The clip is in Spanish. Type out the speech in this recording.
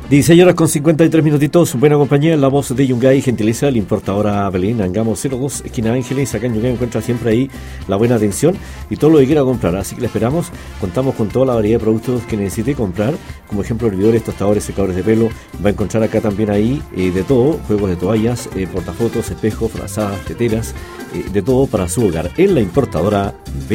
16 horas con 53 minutitos, buena compañía, en la voz de Yungay, gentileza, la importadora Belén, Angamos 02, esquina Ángeles, acá en Yungay encuentra siempre ahí la buena atención y todo lo que quiera comprar, así que le esperamos, contamos con toda la variedad de productos que necesite comprar, como ejemplo hervidores, tostadores, secadores de pelo, va a encontrar acá también ahí de todo, juegos de toallas, portafotos, espejos, frazadas, teteras, de todo para su hogar, en la importadora Belén.